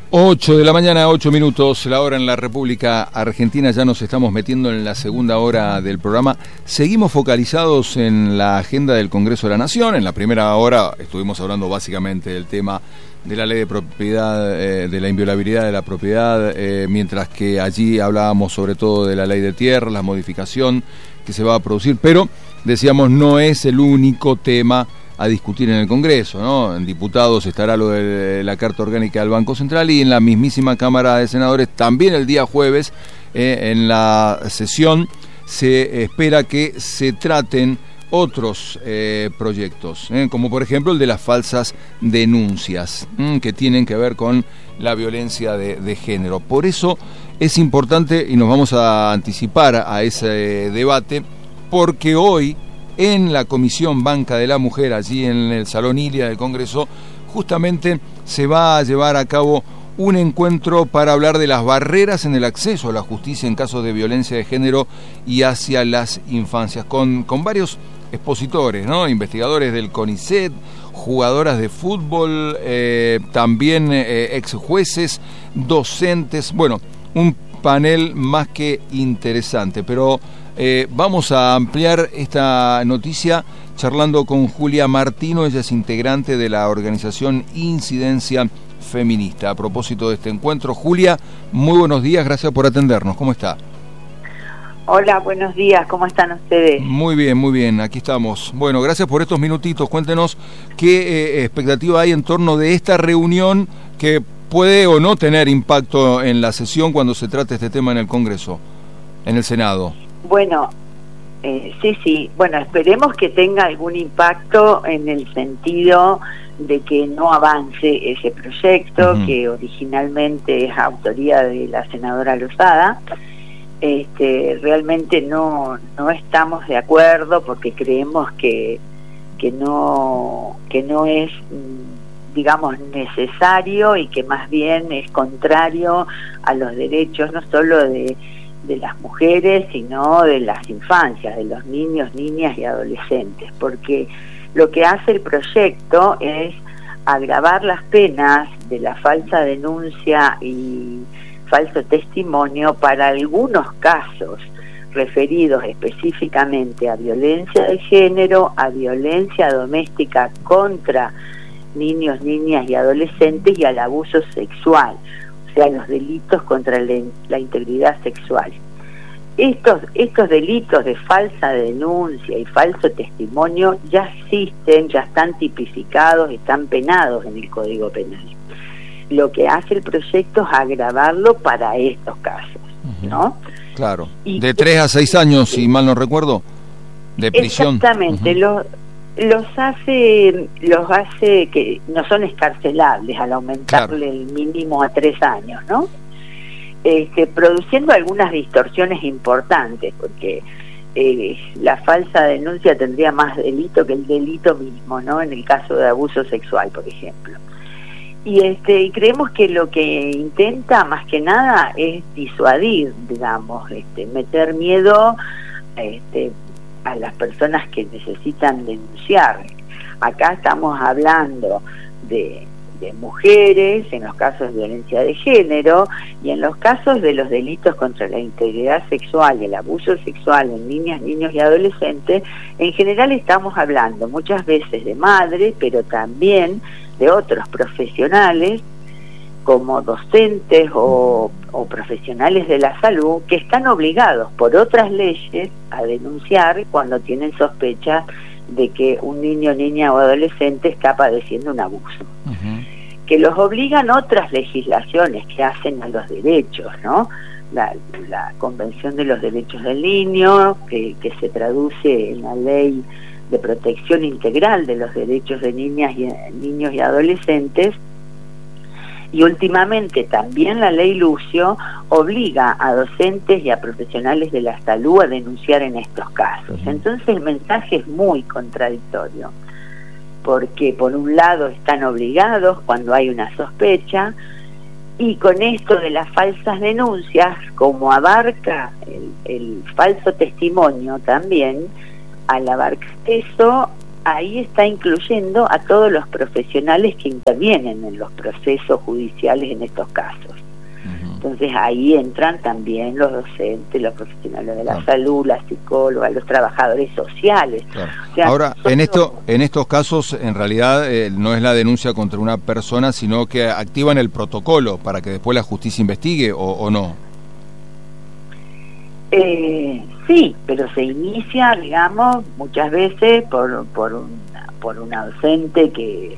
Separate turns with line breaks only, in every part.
8 de la mañana, 8 minutos, la hora en la República Argentina. Ya nos estamos metiendo en la segunda hora del programa. Seguimos focalizados en la agenda del Congreso de la Nación. En la primera hora estuvimos hablando básicamente del tema de la ley de propiedad, de la inviolabilidad de la propiedad, mientras que allí hablábamos sobre todo de la ley de tierra, la modificación que se va a producir, pero decíamos no es el único tema a discutir en el Congreso, ¿no? En diputados estará lo de la Carta Orgánica del Banco Central y en la mismísima Cámara de Senadores también el día jueves, en la sesión, se espera que se traten otros proyectos, como por ejemplo el de las falsas denuncias, que tienen que ver con la violencia de género. Por eso es importante, y nos vamos a anticipar a ese debate, porque hoy en la Comisión Banca de la Mujer, allí en el Salón Ilia del Congreso, justamente se va a llevar a cabo un encuentro para hablar de las barreras en el acceso a la justicia en casos de violencia de género y hacia las infancias, con varios expositores, ¿no? Investigadores del CONICET, jugadoras de fútbol, también ex jueces, docentes, bueno, un panel más que interesante, pero vamos a ampliar esta noticia charlando con Julia Martino. Ella es integrante de la organización Incidencia Feminista. A propósito de este encuentro, Julia, muy buenos días, gracias por atendernos. ¿Cómo está?
Hola, buenos días, ¿cómo están ustedes?
Muy bien, aquí estamos. Bueno, gracias por estos minutitos. Cuéntenos qué expectativa hay en torno de esta reunión que puede o no tener impacto en la sesión cuando se trate este tema en el Congreso, en el Senado.
Bueno, sí, bueno, esperemos que tenga algún impacto en el sentido de que no avance ese proyecto, que originalmente es autoría de la senadora Lozada. Realmente no estamos de acuerdo porque creemos que no es, digamos, necesario y que más bien es contrario a los derechos no solo de las mujeres, sino de las infancias, de los niños, niñas y adolescentes, porque lo que hace el proyecto es agravar las penas de la falsa denuncia y falso testimonio para algunos casos referidos específicamente a violencia de género, a violencia doméstica contra niños, niñas y adolescentes y al abuso sexual, o sea, los delitos contra la integridad sexual. Estos delitos de falsa denuncia y falso testimonio ya existen, ya están tipificados, están penados en el Código Penal. Lo que hace el proyecto es agravarlo para estos casos, ¿no?
Claro, y de 3 a 6 años, si mal no recuerdo, de prisión. Exactamente,
los hace que no son escarcelables al aumentarle el mínimo a 3 años, ¿no? Produciendo algunas distorsiones importantes, porque la falsa denuncia tendría más delito que el delito mismo, ¿no? En el caso de abuso sexual, por ejemplo. Y creemos que lo que intenta más que nada es disuadir, digamos, meter miedo a las personas que necesitan denunciar. Acá estamos hablando de mujeres, en los casos de violencia de género, y en los casos de los delitos contra la integridad sexual y el abuso sexual en niñas, niños y adolescentes, en general estamos hablando muchas veces de madres, pero también de otros profesionales como docentes o profesionales de la salud que están obligados por otras leyes a denunciar cuando tienen sospechas de que un niño, niña o adolescente está padeciendo un abuso. Que los obligan otras legislaciones que hacen a los derechos, ¿no? La Convención de los Derechos del Niño, que se traduce en la Ley de Protección Integral de los Derechos de Niños y Adolescentes, y últimamente también la Ley Lucio obliga a docentes y a profesionales de la salud a denunciar en estos casos. Entonces el mensaje es muy contradictorio, porque por un lado están obligados cuando hay una sospecha, y con esto de las falsas denuncias, como abarca el falso testimonio también, al abarcar eso ahí está incluyendo a todos los profesionales que intervienen en los procesos judiciales en estos casos. Entonces ahí entran también los docentes, los profesionales de la salud, las psicólogas, los trabajadores sociales.
O sea, ahora, en estos casos, en realidad no es la denuncia contra una persona, sino que activan el protocolo para que después la justicia investigue, ¿o no?
Sí, pero se inicia, digamos, muchas veces por una docente que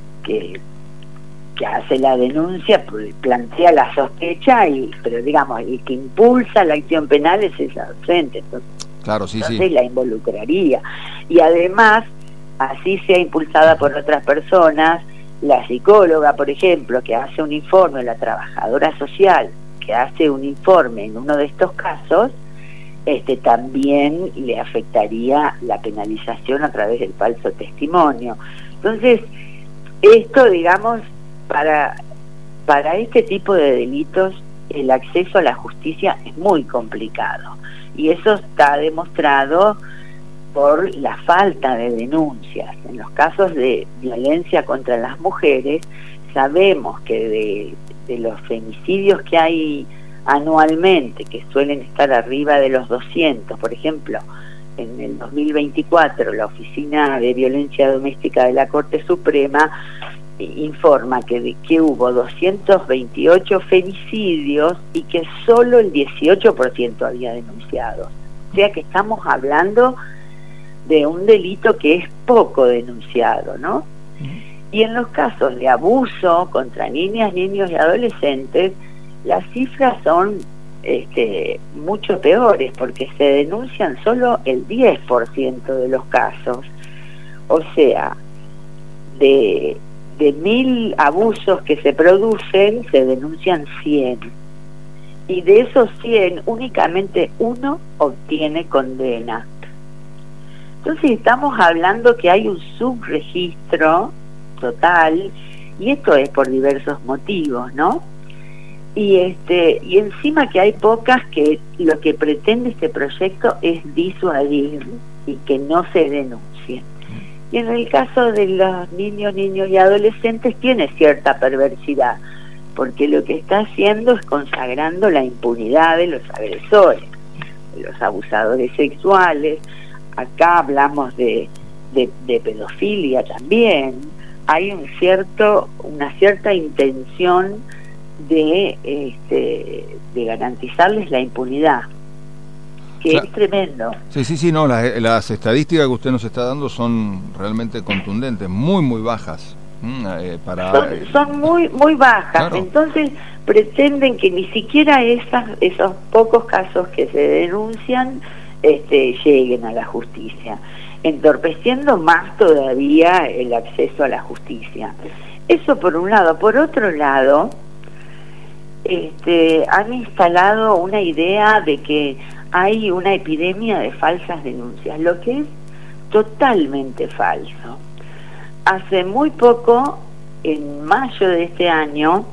hace la denuncia, plantea la sospecha, pero digamos, el que impulsa la acción penal es esa docente, entonces la involucraría. Y además, así sea impulsada por otras personas, la psicóloga, por ejemplo, que hace un informe, la trabajadora social, que hace un informe en uno de estos casos, también le afectaría la penalización a través del falso testimonio. Entonces, esto, digamos, para este tipo de delitos, el acceso a la justicia es muy complicado, y eso está demostrado por la falta de denuncias. En los casos de violencia contra las mujeres, sabemos que de los femicidios que hay anualmente, que suelen estar arriba de los 200, por ejemplo, en el 2024 la Oficina de Violencia Doméstica de la Corte Suprema informa que hubo 228 femicidios y que solo el 18% había denunciado. O sea que estamos hablando de un delito que es poco denunciado, ¿no? Y en los casos de abuso contra niñas, niños y adolescentes, las cifras son mucho peores, porque se denuncian solo el 10% de los casos. O sea, de 1000 abusos que se producen, se denuncian 100. Y de esos 100, únicamente uno obtiene condena. Entonces estamos hablando que hay un subregistro total, y esto es por diversos motivos, ¿no? Y encima que hay pocas que lo que pretende este proyecto es disuadir y que no se denuncien. Y en el caso de los niños y adolescentes tiene cierta perversidad, porque lo que está haciendo es consagrando la impunidad de los agresores, de los abusadores sexuales. Acá hablamos de pedofilia también. Hay una cierta intención de garantizarles la impunidad, que es tremendo.
Sí, no, las estadísticas que usted nos está dando son realmente contundentes, muy bajas.
Son muy bajas, claro. Entonces pretenden que ni siquiera esos pocos casos que se denuncian lleguen a la justicia, entorpeciendo más todavía el acceso a la justicia. Eso por un lado. Por otro lado, han instalado una idea de que hay una epidemia de falsas denuncias, lo que es totalmente falso. Hace muy poco, en mayo de este año,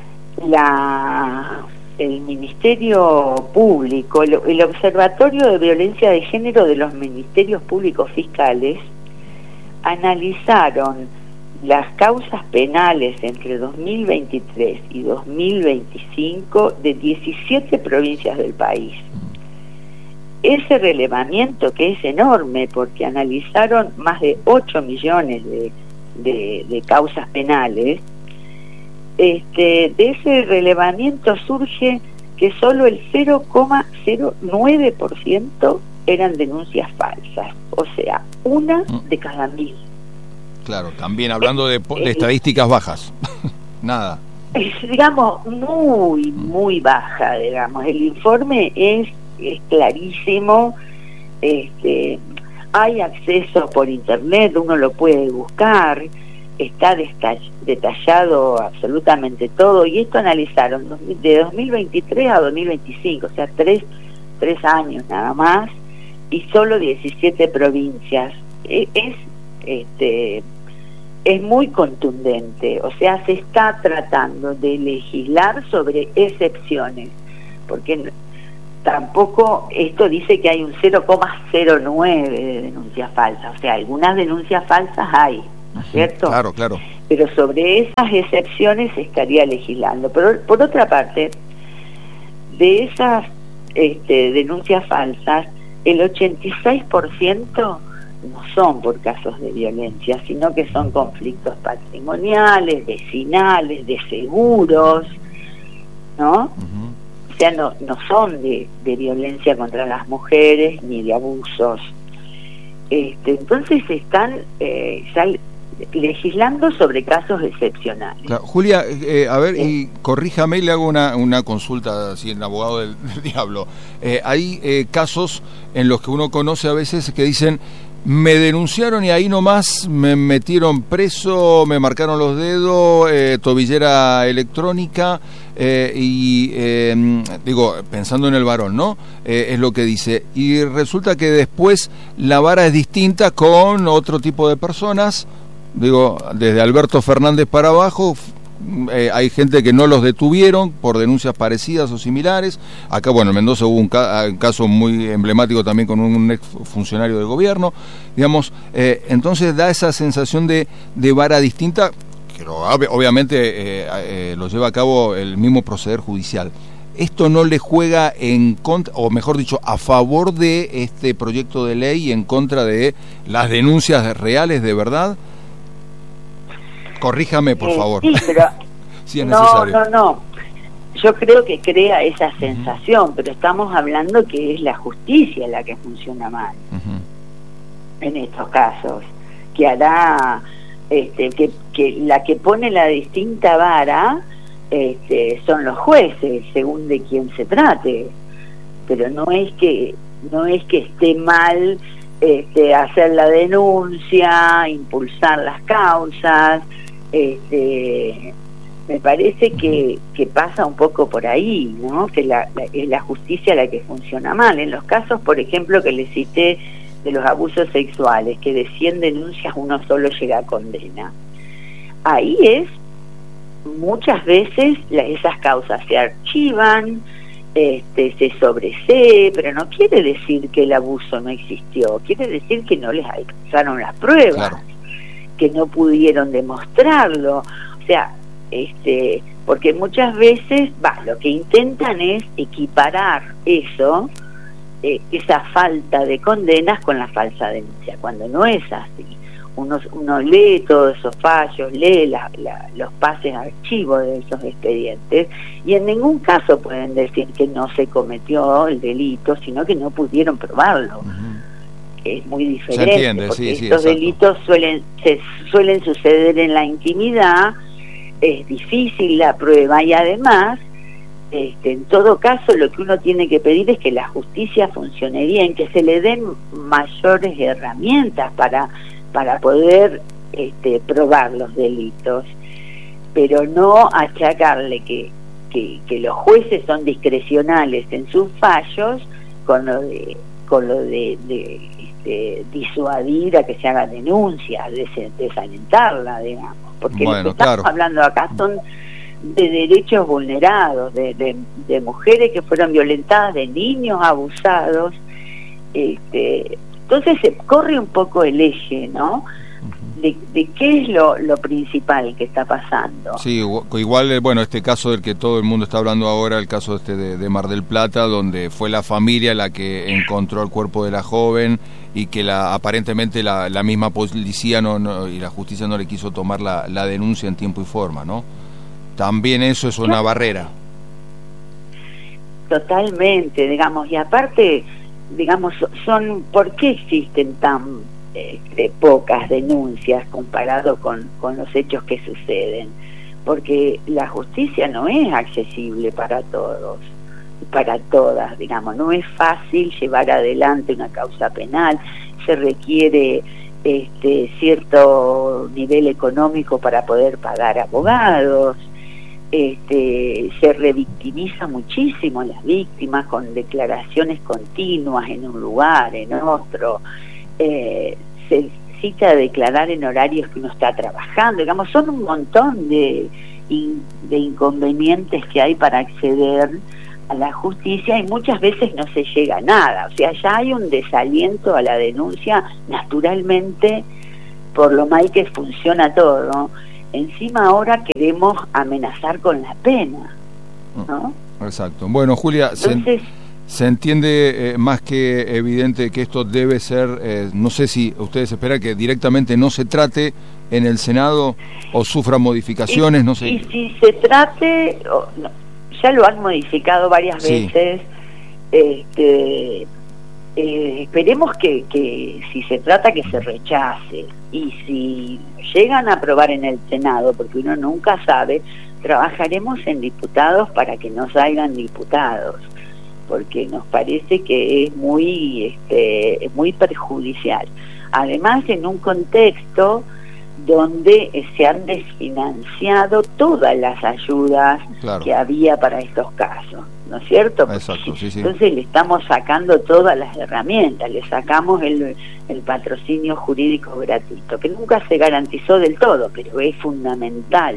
el Ministerio Público, el Observatorio de Violencia de Género de los Ministerios Públicos Fiscales, analizaron las causas penales entre 2023 y 2025 de 17 provincias del país. Ese relevamiento, que es enorme, porque analizaron más de 8 millones de causas penales, de ese relevamiento surge que solo el 0,09% eran denuncias falsas, o sea, una de cada 1000.
Claro, también hablando de estadísticas bajas. Nada.
Es, digamos, muy baja, digamos. El informe es clarísimo. Hay acceso por internet, uno lo puede buscar, está detallado absolutamente todo, y esto analizaron de 2023 a 2025, o sea, tres años nada más, y solo 17 provincias. Es muy contundente, o sea, se está tratando de legislar sobre excepciones, porque tampoco esto dice que hay un 0,09 de denuncias falsas, o sea, algunas denuncias falsas hay, ¿no es cierto?
Claro, claro. Pero
sobre esas excepciones se estaría legislando. Pero por otra parte, de esas denuncias falsas, el 86% no son por casos de violencia, sino que son conflictos patrimoniales, vecinales, de seguros, ¿no? O sea, no son de violencia contra las mujeres ni de abusos. Entonces están ya legislando sobre casos excepcionales.
Claro. Julia, a ver, y corríjame, le hago una consulta, así en abogado del diablo. Hay casos en los que uno conoce a veces que dicen: me denunciaron y ahí nomás me metieron preso, me marcaron los dedos, tobillera electrónica, digo, pensando en el varón, ¿no? Es lo que dice. Y resulta que después la vara es distinta con otro tipo de personas. Digo, desde Alberto Fernández para abajo, hay gente que no los detuvieron por denuncias parecidas o similares. Acá, bueno, en Mendoza hubo un caso muy emblemático también con un ex funcionario del gobierno, digamos. Entonces da esa sensación de vara distinta, que obviamente lo lleva a cabo el mismo proceder judicial. ¿Esto no le juega en contra, o mejor dicho, a favor de este proyecto de ley y en contra de las denuncias reales de verdad? Corríjame, por favor.
Sí, pero
si es necesario.
No. Yo creo que crea esa sensación, pero estamos hablando que es la justicia la que funciona mal en estos casos, que hará que la que pone la distinta vara son los jueces, según de quién se trate, pero no es que esté mal hacer la denuncia, impulsar las causas. Me parece que pasa un poco por ahí, ¿no? Que es la justicia la que funciona mal. En los casos, por ejemplo, que les cité de los abusos sexuales, que de 100 denuncias uno solo llega a condena. Ahí muchas veces esas causas se archivan, se sobresee, pero no quiere decir que el abuso no existió, quiere decir que no les alcanzaron las pruebas. Claro. Que no pudieron demostrarlo, o sea, porque muchas veces lo que intentan es equiparar eso, esa falta de condenas con la falsa denuncia, cuando no es así. Uno lee todos esos fallos, lee los pases a archivo de esos expedientes, y en ningún caso pueden decir que no se cometió el delito, sino que no pudieron probarlo. Es muy diferente.
Se entiende,
porque
estos
exacto. Delitos suelen suceder en la intimidad, es difícil la prueba, y además en todo caso lo que uno tiene que pedir es que la justicia funcione bien, que se le den mayores herramientas para poder probar los delitos, pero no achacarle que los jueces son discrecionales en sus fallos con lo de disuadir a que se haga denuncia, desalentarla, digamos, porque lo que estamos hablando acá son de derechos vulnerados, de mujeres que fueron violentadas, de niños abusados. Entonces se corre un poco el eje, ¿no? De qué es lo principal que está pasando.
Sí, igual, bueno, este caso del que todo el mundo está hablando ahora, el caso de Mar del Plata, donde fue la familia la que encontró el cuerpo de la joven y que aparentemente la misma policía y la justicia no le quiso tomar la denuncia en tiempo y forma, ¿no? También eso es una barrera.
Totalmente, digamos, y aparte, digamos, ¿por qué existen tan pocas denuncias comparado con los hechos que suceden? Porque la justicia no es accesible para todos, para todas, digamos, no es fácil llevar adelante una causa penal, se requiere cierto nivel económico para poder pagar abogados, se revictimiza muchísimo a las víctimas con declaraciones continuas en un lugar, en otro, se cita a declarar en horarios que uno está trabajando, digamos, son un montón de inconvenientes que hay para acceder a la justicia y muchas veces no se llega a nada. O sea, ya hay un desaliento a la denuncia naturalmente por lo mal que funciona todo. Encima ahora queremos amenazar con la pena, ¿no?
Exacto. Bueno, Julia,
entonces,
se entiende más que evidente que esto debe ser, no sé si ustedes esperan que directamente no se trate en el Senado o sufra modificaciones, no sé.
Y si se trate, no, ya lo han modificado varias veces, esperemos que si se trata que se rechace, y si llegan a aprobar en el Senado, porque uno nunca sabe, trabajaremos en diputados para que no salgan diputados, porque nos parece que es muy perjudicial. Además, en un contexto donde se han desfinanciado todas las ayudas que había para estos casos, ¿no es cierto?
Exacto, sí.
Entonces le estamos sacando todas las herramientas, le sacamos el patrocinio jurídico gratuito, que nunca se garantizó del todo, pero es fundamental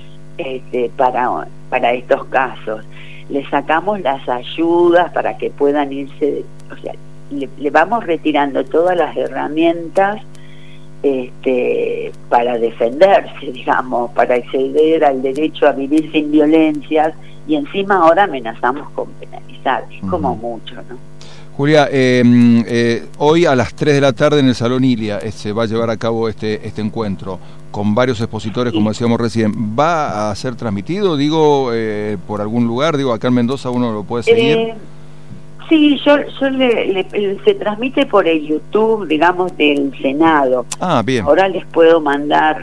para estos casos. Le sacamos las ayudas para que puedan irse, o sea, le vamos retirando todas las herramientas para defenderse, digamos, para acceder al derecho a vivir sin violencias, y encima ahora amenazamos con penalizar, es como mucho, ¿no?
Julia, hoy a las 3 de la tarde en el Salón Ilia se va a llevar a cabo este encuentro con varios expositores, como decíamos recién. ¿Va a ser transmitido, por algún lugar? Acá en Mendoza uno lo puede seguir.
Sí, se transmite por el YouTube, digamos, del Senado.
Ah, bien.
Ahora les puedo mandar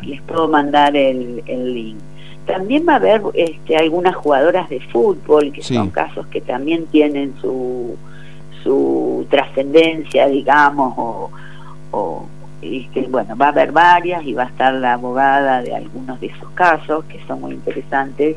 el link. También va a haber algunas jugadoras de fútbol, que son casos que también tienen su trascendencia, digamos, bueno, va a haber varias, y va a estar la abogada de algunos de esos casos, que son muy interesantes,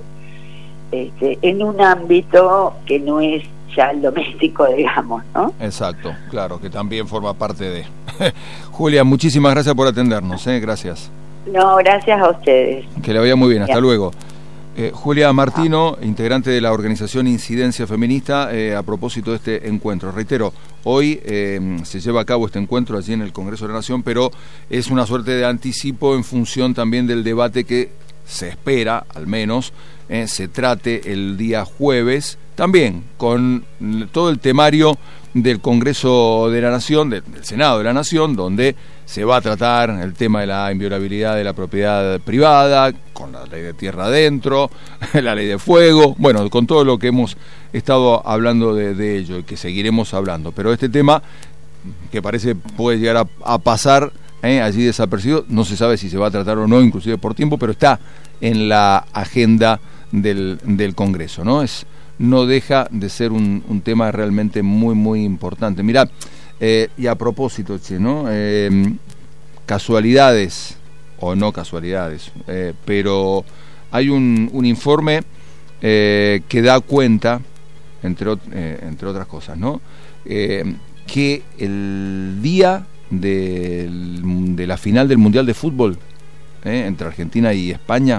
en un ámbito que no es ya el doméstico, digamos, ¿no?
Exacto, claro, que también forma parte de... Julia, muchísimas gracias por atendernos, gracias.
No, gracias a ustedes.
Que le vaya muy bien, hasta luego. Julia Martino, integrante de la organización Incidencia Feminista, a propósito de este encuentro. Reitero, hoy se lleva a cabo este encuentro allí en el Congreso de la Nación, pero es una suerte de anticipo en función también del debate que se espera, al menos, se trate el día jueves, también con todo el temario del Congreso de la Nación, del Senado de la Nación, donde se va a tratar el tema de la inviolabilidad de la propiedad privada, con la ley de tierra adentro, la ley de fuego, bueno, con todo lo que hemos estado hablando de ello y que seguiremos hablando. Pero este tema, que parece puede llegar a pasar allí desapercibido, no se sabe si se va a tratar o no, inclusive por tiempo, pero está en la agenda del Congreso, ¿no? No deja de ser un tema realmente muy, muy importante. Mirá, y a propósito, ¿no? Casualidades o no casualidades, pero hay un informe que da cuenta, entre otras cosas, ¿no? Que el día de la final del Mundial de Fútbol entre Argentina y España,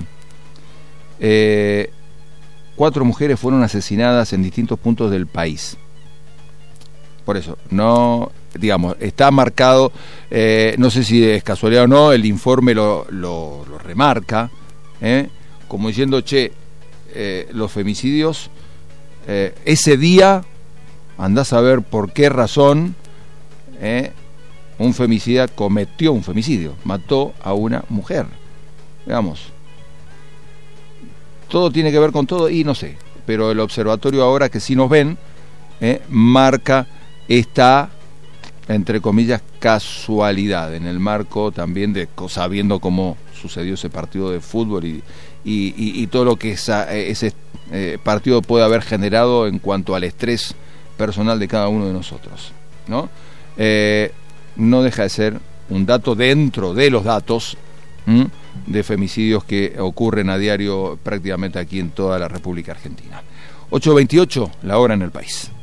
4 mujeres fueron asesinadas en distintos puntos del país. Por eso, no, digamos, está marcado, no sé si es casualidad o no, el informe lo remarca, como diciendo, los femicidios, ese día, andás a ver por qué razón, un femicida cometió un femicidio, mató a una mujer, digamos. Todo tiene que ver con todo y no sé, pero el observatorio ahora que sí nos ven, marca esta, entre comillas, casualidad, en el marco también de sabiendo cómo sucedió ese partido de fútbol y todo lo que ese partido puede haber generado en cuanto al estrés personal de cada uno de nosotros, ¿no? No deja de ser un dato dentro de los datos de femicidios que ocurren a diario prácticamente aquí en toda la República Argentina. 8:28, la hora en el país.